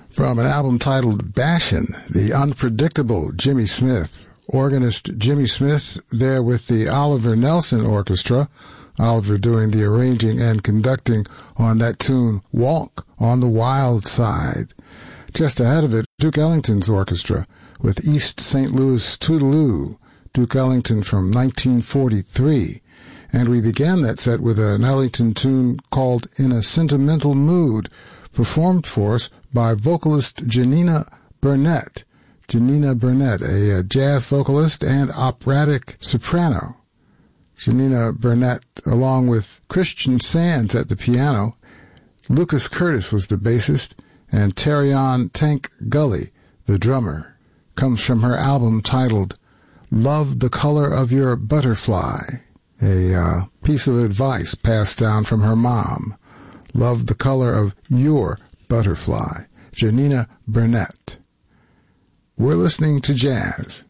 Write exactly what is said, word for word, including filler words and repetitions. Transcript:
From an album titled Bashin', the unpredictable Jimmy Smith. Organist Jimmy Smith there with the Oliver Nelson Orchestra. Oliver doing the arranging and conducting on that tune, Walk on the Wild Side. Just ahead of it, Duke Ellington's orchestra with East Saint Louis Toodaloo, Duke Ellington from nineteen forty-three. And we began that set with an Ellington tune called In a Sentimental Mood, performed for us by vocalist Janina Burnett. Janina Burnett, a, a jazz vocalist and operatic soprano. Janina Burnett, along with Christian Sands at the piano. Lucas Curtis was the bassist, and Terrion Tank Gully, the drummer. Comes from her album titled Love the Color of Your Butterfly, a uh, piece of advice passed down from her mom. Love the color of your butterfly. Janina Burnett. We're listening to jazz.